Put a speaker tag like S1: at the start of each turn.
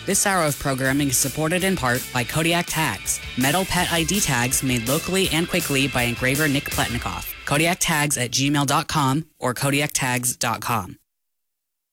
S1: This hour of programming is supported in part by Kodiak Tags, metal pet ID tags made locally and quickly by engraver Nick Pletnikoff. Kodiak Tags at gmail.com or kodiaktags.com.